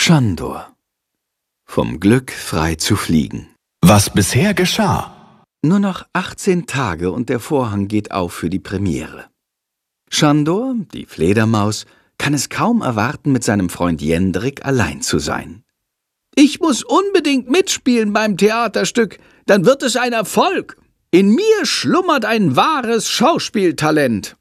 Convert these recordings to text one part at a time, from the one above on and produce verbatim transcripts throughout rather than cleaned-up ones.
Schandor. Vom Glück frei zu fliegen. Was bisher geschah. Nur noch achtzehn Tage und der Vorhang geht auf für die Premiere. Schandor, die Fledermaus, kann es kaum erwarten, mit seinem Freund Jendrik allein zu sein. »Ich muss unbedingt mitspielen beim Theaterstück, dann wird es ein Erfolg. In mir schlummert ein wahres Schauspieltalent.«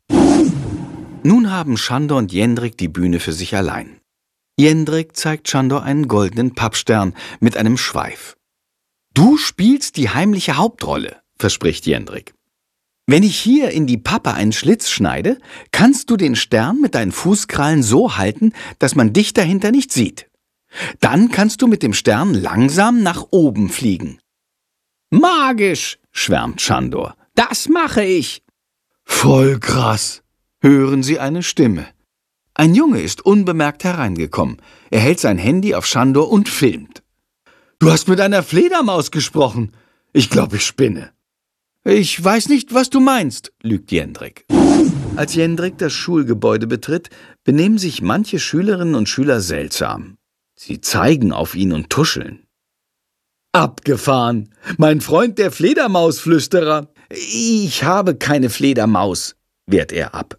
Nun haben Schandor und Jendrik die Bühne für sich allein. Jendrik zeigt Schandor einen goldenen Pappstern mit einem Schweif. »Du spielst die heimliche Hauptrolle«, verspricht Jendrik. »Wenn ich hier in die Pappe einen Schlitz schneide, kannst du den Stern mit deinen Fußkrallen so halten, dass man dich dahinter nicht sieht. Dann kannst du mit dem Stern langsam nach oben fliegen.« »Magisch«, schwärmt Schandor. »Das mache ich.« »Voll krass«, hören sie eine Stimme. Ein Junge ist unbemerkt hereingekommen. Er hält sein Handy auf Schandor und filmt. »Du hast mit einer Fledermaus gesprochen. Ich glaube, ich spinne.« »Ich weiß nicht, was du meinst«, lügt Jendrik. Als Jendrik das Schulgebäude betritt, benehmen sich manche Schülerinnen und Schüler seltsam. Sie zeigen auf ihn und tuscheln. »Abgefahren! Mein Freund der Fledermausflüsterer!« »Ich habe keine Fledermaus«, wehrt er ab.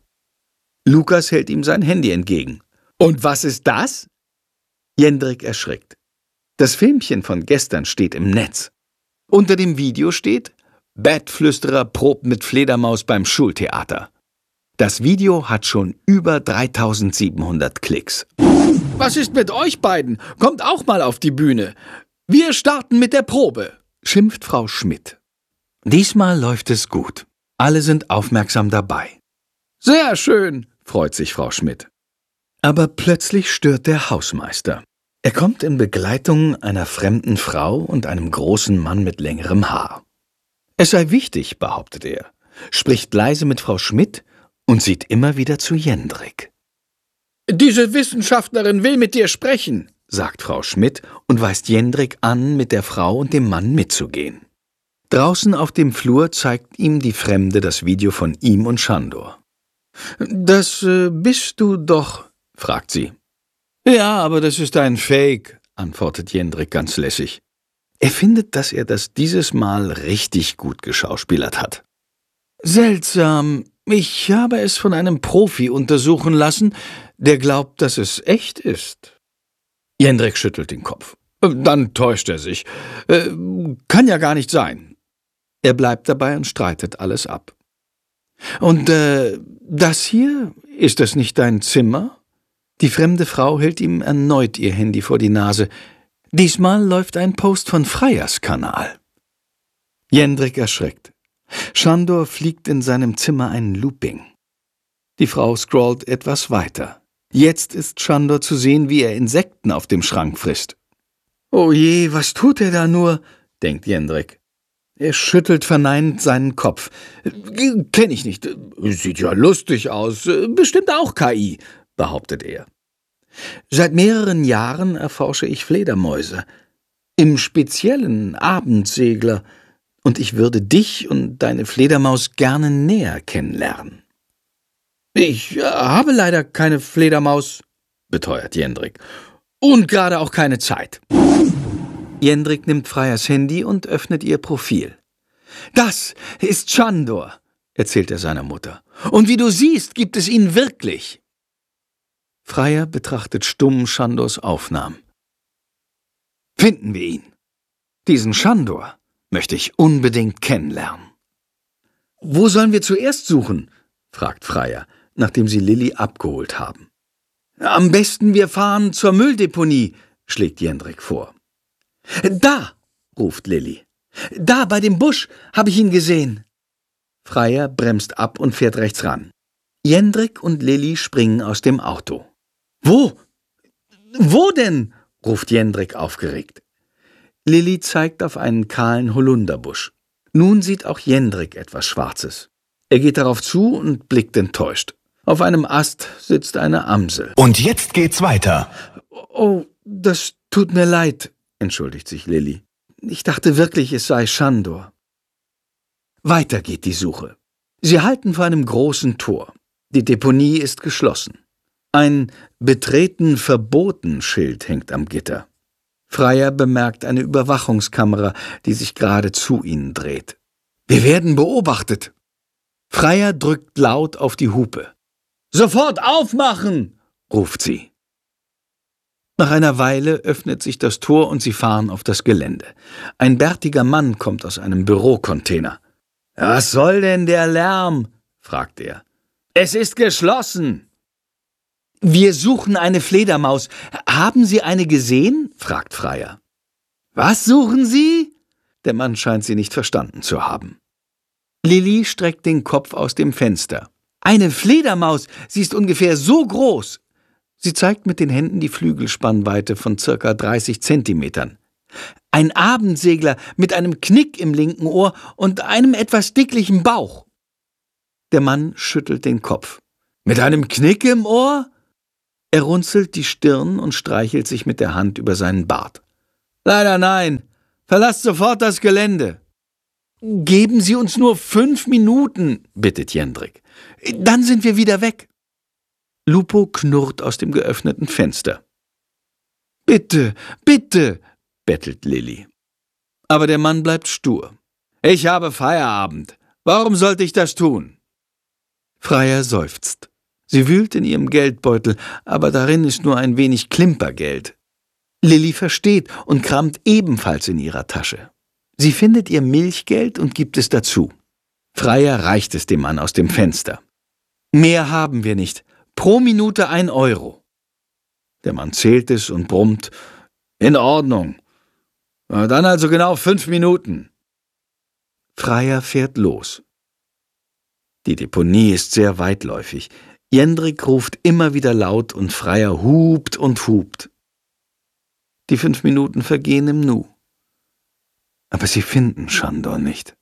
Lukas hält ihm sein Handy entgegen. »Und was ist das?« Jendrik erschrickt. Das Filmchen von gestern steht im Netz. Unter dem Video steht: »Bettflüsterer probt mit Fledermaus beim Schultheater.« Das Video hat schon über dreitausendsiebenhundert Klicks. »Was ist mit euch beiden? Kommt auch mal auf die Bühne. Wir starten mit der Probe«, schimpft Frau Schmidt. Diesmal läuft es gut. Alle sind aufmerksam dabei. »Sehr schön«, freut sich Frau Schmidt. Aber plötzlich stört der Hausmeister. Er kommt in Begleitung einer fremden Frau und einem großen Mann mit längerem Haar. Es sei wichtig, behauptet er, spricht leise mit Frau Schmidt und sieht immer wieder zu Jendrik. »Diese Wissenschaftlerin will mit dir sprechen«, sagt Frau Schmidt und weist Jendrik an, mit der Frau und dem Mann mitzugehen. Draußen auf dem Flur zeigt ihm die Fremde das Video von ihm und Schandor. »Das äh, bist du doch«, fragt sie. »Ja, aber das ist ein Fake«, antwortet Jendrik ganz lässig. Er findet, dass er das dieses Mal richtig gut geschauspielert hat. »Seltsam, ich habe es von einem Profi untersuchen lassen, der glaubt, dass es echt ist.« Jendrik schüttelt den Kopf. »Dann täuscht er sich. Äh, kann ja gar nicht sein.« Er bleibt dabei und streitet alles ab. »Und äh, das hier, ist das nicht dein Zimmer?« Die fremde Frau hält ihm erneut ihr Handy vor die Nase. Diesmal läuft ein Post von Freyers Kanal. Jendrik erschreckt. Schandor fliegt in seinem Zimmer ein Looping. Die Frau scrollt etwas weiter. Jetzt ist Schandor zu sehen, wie er Insekten auf dem Schrank frisst. »Oh je, was tut er da nur?«, denkt Jendrik. Er schüttelt verneinend seinen Kopf. »Kenn ich nicht. Sieht ja lustig aus. Bestimmt auch K I«, behauptet er. »Seit mehreren Jahren erforsche ich Fledermäuse. Im Speziellen Abendsegler. Und ich würde dich und deine Fledermaus gerne näher kennenlernen.« »Ich äh, habe leider keine Fledermaus«, beteuert Jendrik. »Und gerade auch keine Zeit.« Jendrik nimmt Freyers Handy und öffnet ihr Profil. »Das ist Schandor«, erzählt er seiner Mutter. »Und wie du siehst, gibt es ihn wirklich.« Freyer betrachtet stumm Schandors Aufnahmen. »Finden wir ihn. Diesen Schandor möchte ich unbedingt kennenlernen.« »Wo sollen wir zuerst suchen?«, fragt Freyer, nachdem sie Lilli abgeholt haben. »Am besten wir fahren zur Mülldeponie«, schlägt Jendrik vor. »Da«, ruft Lilli. »Da, bei dem Busch, habe ich ihn gesehen.« Freyer bremst ab und fährt rechts ran. Jendrik und Lilli springen aus dem Auto. »Wo? Wo denn?«, ruft Jendrik aufgeregt. Lilli zeigt auf einen kahlen Holunderbusch. Nun sieht auch Jendrik etwas Schwarzes. Er geht darauf zu und blickt enttäuscht. Auf einem Ast sitzt eine Amsel. Und jetzt geht's weiter. »Oh, das tut mir leid«, entschuldigt sich Lilli. »Ich dachte wirklich, es sei Schandor.« Weiter geht die Suche. Sie halten vor einem großen Tor. Die Deponie ist geschlossen. Ein »Betreten verboten« Schild hängt am Gitter. Freier bemerkt eine Überwachungskamera, die sich gerade zu ihnen dreht. »Wir werden beobachtet!« Freier drückt laut auf die Hupe. »Sofort aufmachen!« ruft sie. Nach einer Weile öffnet sich das Tor und sie fahren auf das Gelände. Ein bärtiger Mann kommt aus einem Bürocontainer. »Was soll denn der Lärm?« fragt er. »Es ist geschlossen!« »Wir suchen eine Fledermaus. Haben Sie eine gesehen?« fragt Freier. »Was suchen Sie?« Der Mann scheint sie nicht verstanden zu haben. Lilli streckt den Kopf aus dem Fenster. »Eine Fledermaus! Sie ist ungefähr so groß!« Sie zeigt mit den Händen die Flügelspannweite von circa dreißig Zentimetern. »Ein Abendsegler mit einem Knick im linken Ohr und einem etwas dicklichen Bauch.« Der Mann schüttelt den Kopf. »Mit einem Knick im Ohr?« Er runzelt die Stirn und streichelt sich mit der Hand über seinen Bart. »Leider nein. Verlasst sofort das Gelände.« »Geben Sie uns nur fünf Minuten«, bittet Jendrik. »Dann sind wir wieder weg.« Lupo knurrt aus dem geöffneten Fenster. »Bitte, bitte«, bettelt Lilli. Aber der Mann bleibt stur. »Ich habe Feierabend. Warum sollte ich das tun?« Freier seufzt. Sie wühlt in ihrem Geldbeutel, aber darin ist nur ein wenig Klimpergeld. Lilli versteht und kramt ebenfalls in ihrer Tasche. Sie findet ihr Milchgeld und gibt es dazu. Freier reicht es dem Mann aus dem Fenster. »Mehr haben wir nicht. Pro Minute ein Euro.« Der Mann zählt es und brummt. »In Ordnung. Dann also genau fünf Minuten.« Freier fährt los. Die Deponie ist sehr weitläufig. Jendrik ruft immer wieder laut und Freier hupt und hupt. Die fünf Minuten vergehen im Nu. Aber sie finden Sándor nicht.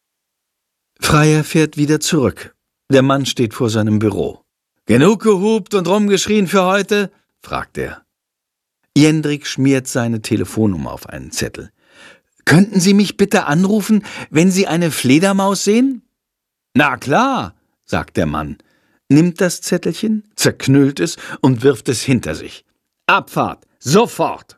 Freier fährt wieder zurück. Der Mann steht vor seinem Büro. »Genug gehupt und rumgeschrien für heute?« fragt er. Jendrik schmiert seine Telefonnummer auf einen Zettel. »Könnten Sie mich bitte anrufen, wenn Sie eine Fledermaus sehen?« »Na klar«, sagt der Mann, nimmt das Zettelchen, zerknüllt es und wirft es hinter sich. »Abfahrt, sofort!«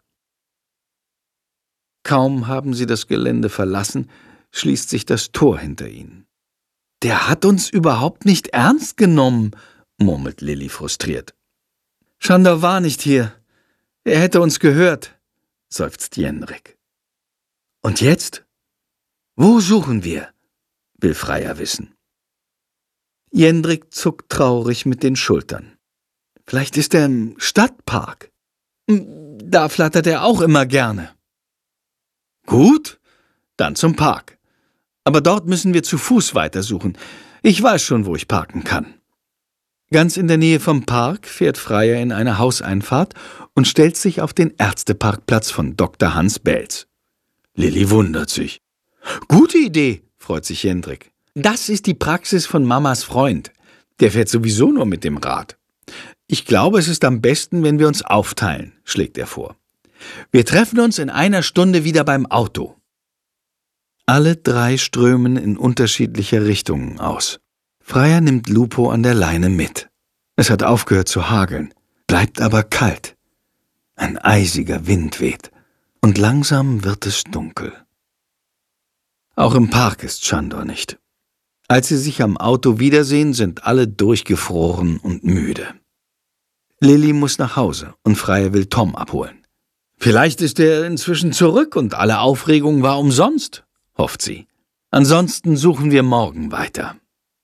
Kaum haben sie das Gelände verlassen, schließt sich das Tor hinter ihnen. »Der hat uns überhaupt nicht ernst genommen«, murmelt Lilli frustriert. »Sándor war nicht hier. Er hätte uns gehört«, seufzt Jendrik. »Und jetzt? Wo suchen wir?« will Freier wissen. Jendrik zuckt traurig mit den Schultern. »Vielleicht ist er im Stadtpark. Da flattert er auch immer gerne.« »Gut, dann zum Park. Aber dort müssen wir zu Fuß weitersuchen. Ich weiß schon, wo ich parken kann.« Ganz in der Nähe vom Park fährt Freier in eine Hauseinfahrt und stellt sich auf den Ärzteparkplatz von Doktor Hans Belz. Lilli wundert sich. »Gute Idee«, freut sich Jendrik. »Das ist die Praxis von Mamas Freund. Der fährt sowieso nur mit dem Rad. Ich glaube, es ist am besten, wenn wir uns aufteilen«, schlägt er vor. »Wir treffen uns in einer Stunde wieder beim Auto.« Alle drei strömen in unterschiedliche Richtungen aus. Freier nimmt Lupo an der Leine mit. Es hat aufgehört zu hageln, bleibt aber kalt. Ein eisiger Wind weht und langsam wird es dunkel. Auch im Park ist Sándor nicht. Als sie sich am Auto wiedersehen, sind alle durchgefroren und müde. Lilli muss nach Hause und Freier will Tom abholen. Vielleicht ist er inzwischen zurück und alle Aufregung war umsonst, hofft sie. Ansonsten suchen wir morgen weiter.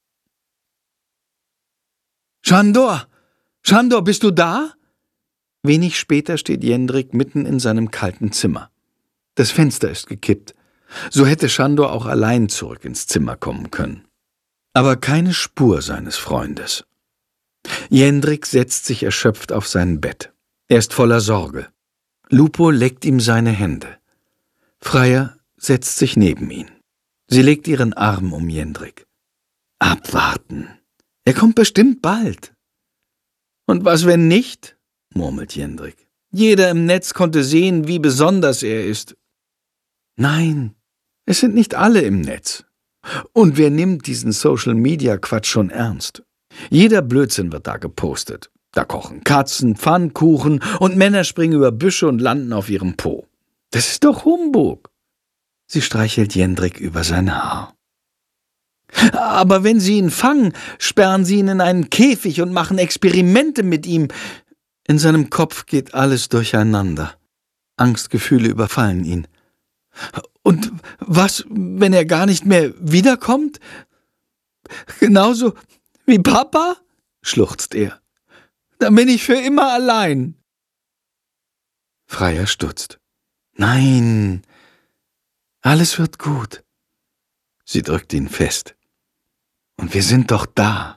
»Sándor! Sándor, bist du da?« Wenig später steht Jendrik mitten in seinem kalten Zimmer. Das Fenster ist gekippt. So hätte Sándor auch allein zurück ins Zimmer kommen können. Aber keine Spur seines Freundes. Jendrik setzt sich erschöpft auf sein Bett. Er ist voller Sorge. Lupo leckt ihm seine Hände. Freier setzt sich neben ihn. Sie legt ihren Arm um Jendrik. »Abwarten. Er kommt bestimmt bald.« »Und was, wenn nicht?«, murmelt Jendrik. »Jeder im Netz konnte sehen, wie besonders er ist.« »Nein, es sind nicht alle im Netz. Und wer nimmt diesen Social-Media-Quatsch schon ernst? Jeder Blödsinn wird da gepostet. Da kochen Katzen Pfannkuchen und Männer springen über Büsche und landen auf ihrem Po. Das ist doch Humbug. Sie streichelt Jendrik über sein Haar. Aber wenn Sie ihn fangen, sperren Sie ihn in einen Käfig und machen Experimente mit ihm. In seinem Kopf geht alles durcheinander. Angstgefühle überfallen ihn. Und was, wenn er gar nicht mehr wiederkommt? Genauso wie Papa? Schluchzt er. Dann bin ich für immer allein. Freier stutzt. Nein, alles wird gut. Sie drückt ihn fest. Und wir sind doch da.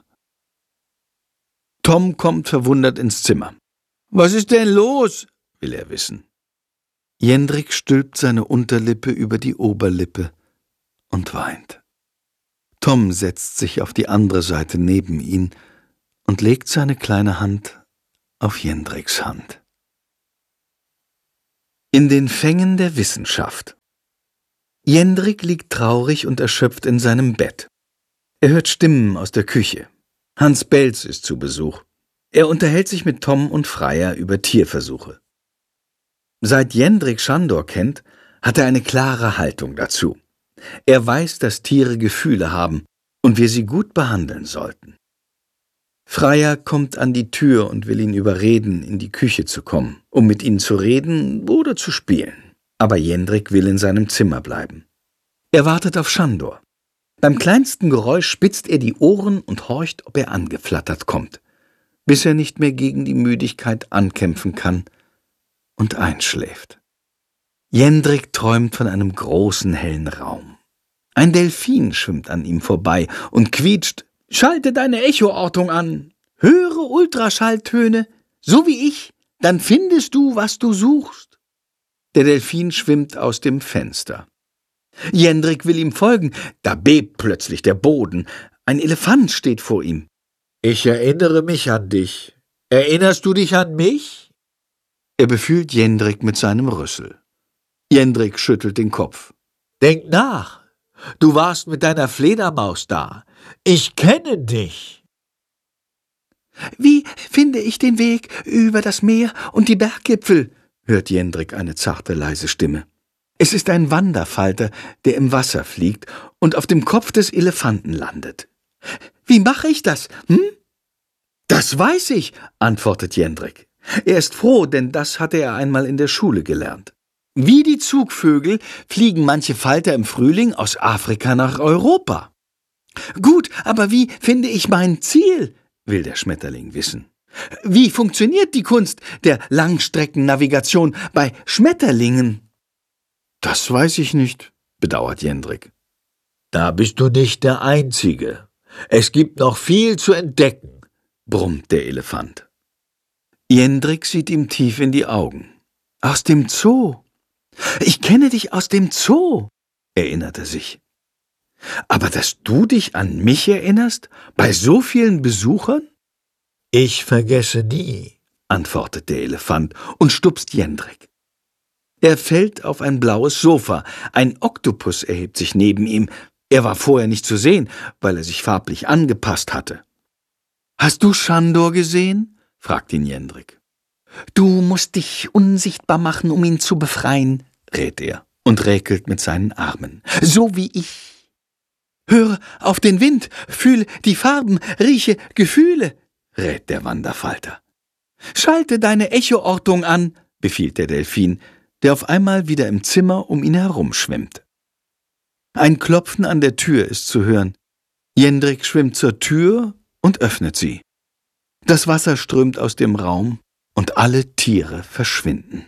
Tom kommt verwundert ins Zimmer. Was ist denn los? Will er wissen. Jendrik stülpt seine Unterlippe über die Oberlippe und weint. Tom setzt sich auf die andere Seite neben ihn und legt seine kleine Hand auf Jendriks Hand. In den Fängen der Wissenschaft. Jendrik liegt traurig und erschöpft in seinem Bett. Er hört Stimmen aus der Küche. Hans Belz ist zu Besuch. Er unterhält sich mit Tom und Freier über Tierversuche. Seit Jendrik Schandor kennt, hat er eine klare Haltung dazu. Er weiß, dass Tiere Gefühle haben und wir sie gut behandeln sollten. Freier kommt an die Tür und will ihn überreden, in die Küche zu kommen, um mit ihnen zu reden oder zu spielen. Aber Jendrik will in seinem Zimmer bleiben. Er wartet auf Schandor. Beim kleinsten Geräusch spitzt er die Ohren und horcht, ob er angeflattert kommt, bis er nicht mehr gegen die Müdigkeit ankämpfen kann und einschläft. Jendrik träumt von einem großen, hellen Raum. Ein Delfin schwimmt an ihm vorbei und quietscht: »Schalte deine Echoortung an, höre Ultraschalltöne, so wie ich, dann findest du, was du suchst.« Der Delfin schwimmt aus dem Fenster. Jendrik will ihm folgen, da bebt plötzlich der Boden. Ein Elefant steht vor ihm. »Ich erinnere mich an dich. Erinnerst du dich an mich?« Er befühlt Jendrik mit seinem Rüssel. Jendrik schüttelt den Kopf. »Denk nach. Du warst mit deiner Fledermaus da. Ich kenne dich.« »Wie finde ich den Weg über das Meer und die Berggipfel?« hört Jendrik eine zarte, leise Stimme. Es ist ein Wanderfalter, der im Wasser fliegt und auf dem Kopf des Elefanten landet. »Wie mache ich das, hm?« »Das weiß ich«, antwortet Jendrik. Er ist froh, denn das hatte er einmal in der Schule gelernt. Wie die Zugvögel fliegen manche Falter im Frühling aus Afrika nach Europa. »Gut, aber wie finde ich mein Ziel?«, will der Schmetterling wissen. »Wie funktioniert die Kunst der Langstreckennavigation bei Schmetterlingen?« »Das weiß ich nicht«, bedauert Jendrik. »Da bist du nicht der Einzige. Es gibt noch viel zu entdecken«, brummt der Elefant. Jendrik sieht ihm tief in die Augen. »Aus dem Zoo. Ich kenne dich aus dem Zoo«, erinnert er sich. »Aber dass du dich an mich erinnerst, bei so vielen Besuchern?« »Ich vergesse nie«, antwortet der Elefant und stupst Jendrik. Er fällt auf ein blaues Sofa. Ein Oktopus erhebt sich neben ihm. Er war vorher nicht zu sehen, weil er sich farblich angepasst hatte. »Hast du Schandor gesehen?« fragt ihn Jendrik. »Du musst dich unsichtbar machen, um ihn zu befreien«, rät er und räkelt mit seinen Armen. »So wie ich. Höre auf den Wind, fühle die Farben, rieche Gefühle«, rät der Wanderfalter. »Schalte deine Echoortung an«, befiehlt der Delfin, der auf einmal wieder im Zimmer um ihn herumschwimmt. Ein Klopfen an der Tür ist zu hören. Jendrik schwimmt zur Tür und öffnet sie. Das Wasser strömt aus dem Raum und alle Tiere verschwinden.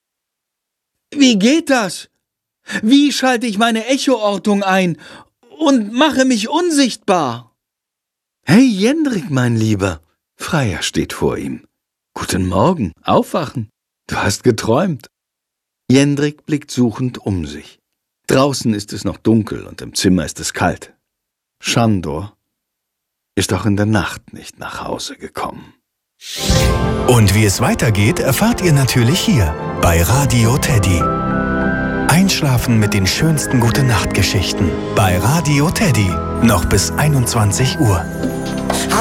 »Wie geht das? Wie schalte ich meine Echoortung ein und mache mich unsichtbar?« »Hey Jendrik, mein Lieber«, Freier steht vor ihm. »Guten Morgen, aufwachen. Du hast geträumt.« Jendrik blickt suchend um sich. Draußen ist es noch dunkel und im Zimmer ist es kalt. Schandor ist auch in der Nacht nicht nach Hause gekommen. Und wie es weitergeht, erfahrt ihr natürlich hier bei Radio Teddy. Einschlafen mit den schönsten Gute-Nacht-Geschichten bei Radio Teddy. Noch bis einundzwanzig Uhr.